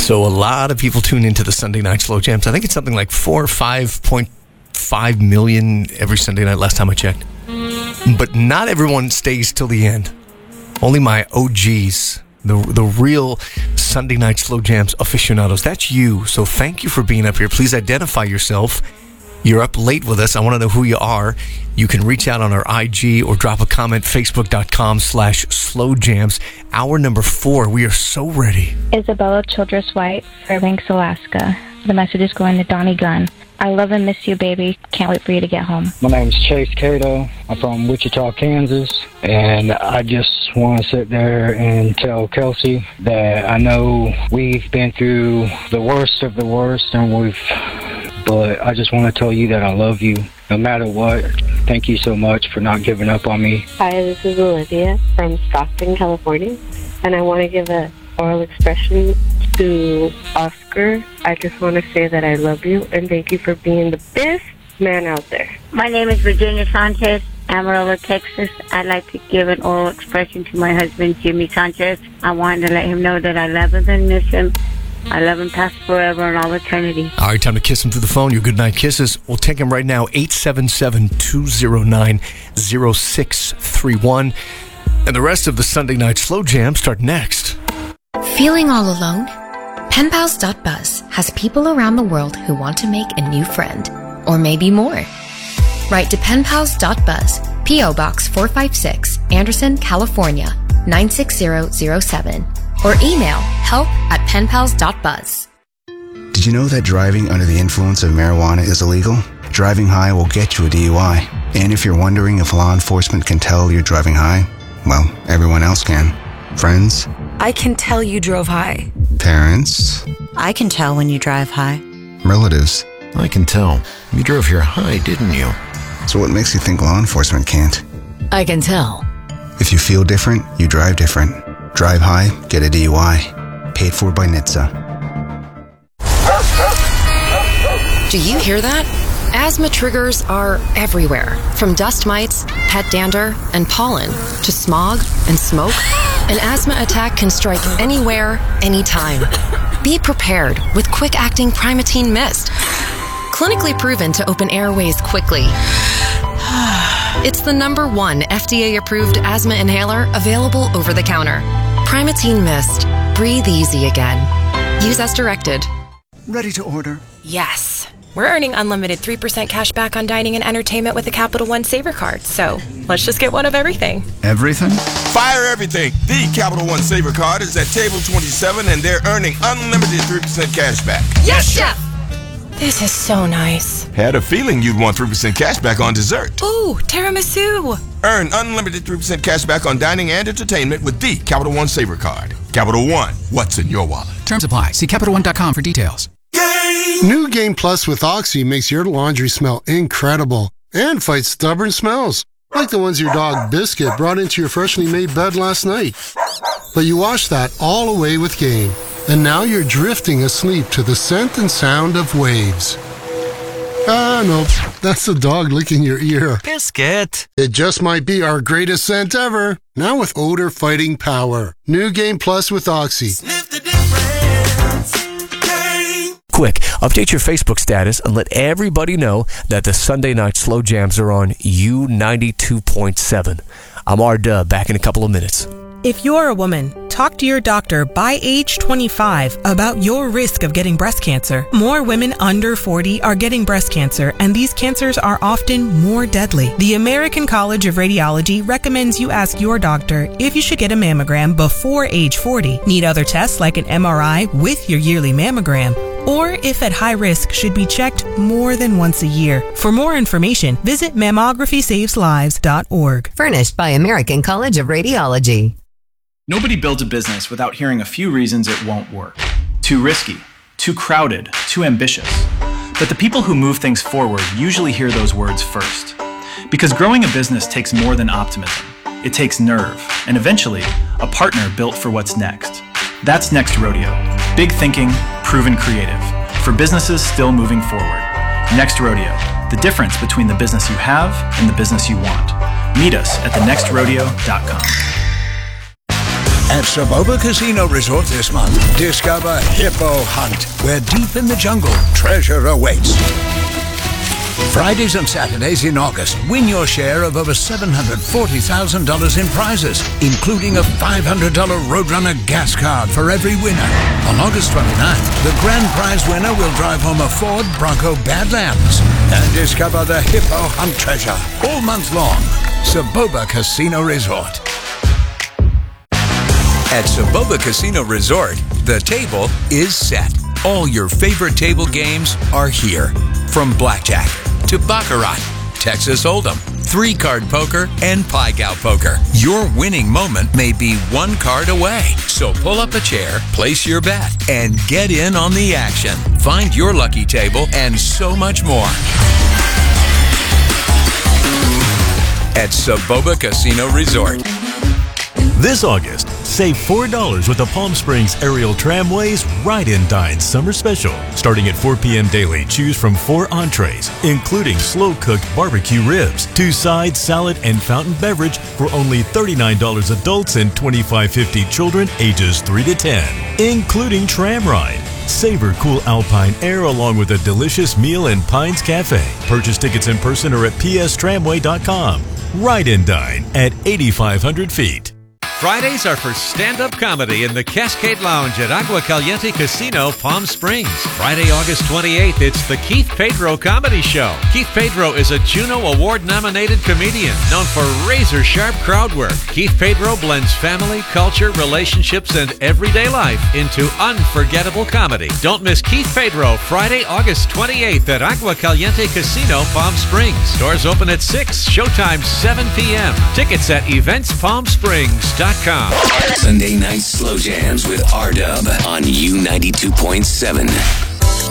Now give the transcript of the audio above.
So a lot of people tune into the Sunday night slow jams. I think it's something like 4 or 5.5 million every Sunday night last time I checked. But not everyone stays till the end. Only my OGs, the real Sunday night slow jams aficionados. That's you. So thank you for being up here. Please identify yourself. You're up late with us. I want to know who you are. You can reach out on our IG or drop a comment, facebook.com/slowjams. Hour number 4. We are so ready. Isabella Childress White, Fairbanks, Alaska. The message is going to Donnie Gunn. I love and miss you, baby. Can't wait for you to get home. My name is Chase Cato. I'm from Wichita, Kansas. And I just want to sit there and tell Kelsey that I know we've been through the worst of the worst, but I just want to tell you that I love you no matter what. Thank you so much for not giving up on me. Hi, this is Olivia from Stockton, California, and I want to give an oral expression to Oscar. I just want to say that I love you and thank you for being the best man out there. My name is Virginia Sanchez, Amarillo, Texas. I'd like to give an oral expression to my husband, Jimmy Sanchez. I wanted to let him know that I love him and miss him. I love him past forever and all eternity. All right, time to kiss him through the phone. Your goodnight kisses. We'll take him right now, 877-209-0631. And the rest of the Sunday night slow jam start next. Feeling all alone? Penpals.buzz has people around the world who want to make a new friend, or maybe more. Write to penpals.buzz, P.O. Box 456, Anderson, California, 96007. Or email help@penpals.buzz. Did you know that driving under the influence of marijuana is illegal? Driving high will get you a DUI. And if you're wondering if law enforcement can tell you're driving high, well, everyone else can. Friends? I can tell you drove high. Parents? I can tell when you drive high. Relatives? I can tell. You drove here high, didn't you? So what makes you think law enforcement can't? I can tell. If you feel different, you drive different. Drive high, get a DUI. Paid for by NHTSA. Do you hear that? Asthma triggers are everywhere, from dust mites, pet dander, and pollen, to smog and smoke. An asthma attack can strike anywhere, anytime. Be prepared with quick-acting Primatene Mist. Clinically proven to open airways quickly. It's the #1 FDA-approved asthma inhaler available over the counter. Primatene Mist. Breathe easy again. Use as directed. Ready to order? Yes. We're earning unlimited 3% cash back on dining and entertainment with the Capital One Saver Card. So let's just get one of everything. Everything? Fire everything. The Capital One Saver Card is at table 27 and they're earning unlimited 3% cash back. Yes, Chef! This is so nice. Had a feeling you'd want 3% cash back on dessert. Ooh, tiramisu. Earn unlimited 3% cash back on dining and entertainment with the Capital One Saver Card. Capital One, what's in your wallet? Terms apply. See CapitalOne.com for details. New Game Plus with Oxy makes your laundry smell incredible and fights stubborn smells, like the ones your dog Biscuit brought into your freshly made bed last night. But you wash that all away with Game, and now you're drifting asleep to the scent and sound of waves. No, that's the dog licking your ear. Biscuit. It just might be our greatest scent ever, now with odor-fighting power. New Game Plus with Oxy. Sniff the difference. Quick, update your Facebook status and let everybody know that the Sunday night slow jams are on U92.7. I'm R-Dub, back in a couple of minutes. If you're a woman, talk to your doctor by age 25 about your risk of getting breast cancer. More women under 40 are getting breast cancer, and these cancers are often more deadly. The American College of Radiology recommends you ask your doctor if you should get a mammogram before age 40, need other tests like an MRI with your yearly mammogram, or if at high risk should be checked more than once a year. For more information, visit mammographysaveslives.org. Furnished by American College of Radiology. Nobody builds a business without hearing a few reasons it won't work. Too risky, too crowded, too ambitious. But the people who move things forward usually hear those words first. Because growing a business takes more than optimism. It takes nerve, and eventually, a partner built for what's next. That's Next Rodeo. Big thinking, proven creative. For businesses still moving forward. Next Rodeo. The difference between the business you have and the business you want. Meet us at thenextrodeo.com. At Saboba Casino Resort this month, discover Hippo Hunt, where deep in the jungle, treasure awaits. Fridays and Saturdays in August, win your share of over $740,000 in prizes, including a $500 Roadrunner gas card for every winner. On August 29th, the grand prize winner will drive home a Ford Bronco Badlands and discover the Hippo Hunt treasure all month long. Saboba Casino Resort. At Saboba Casino Resort, the table is set. All your favorite table games are here. From blackjack to baccarat, Texas Hold'em, 3-card poker, and Pai-Gow poker. Your winning moment may be one card away. So pull up a chair, place your bet, and get in on the action. Find your lucky table and so much more at Saboba Casino Resort. This August, save $4 with the Palm Springs Aerial Tramways Ride and Dine Summer Special. Starting at 4 p.m. daily, choose from 4 entrees, including slow-cooked barbecue ribs, 2 sides, salad, and fountain beverage for only $39 adults and $25.50 children ages 3 to 10, including tram ride. Savor cool alpine air along with a delicious meal in Pines Cafe. Purchase tickets in person or at pstramway.com. Ride and Dine at 8,500 feet. Fridays are for stand-up comedy in the Cascade Lounge at Agua Caliente Casino, Palm Springs. Friday, August 28th, it's the Keith Pedro Comedy Show. Keith Pedro is a Juno Award-nominated comedian known for razor-sharp crowd work. Keith Pedro blends family, culture, relationships, and everyday life into unforgettable comedy. Don't miss Keith Pedro, Friday, August 28th at Agua Caliente Casino, Palm Springs. Doors open at 6, showtime 7 p.m. Tickets at eventspalmsprings.com. Sunday night slow jams with R-Dub on U92.7.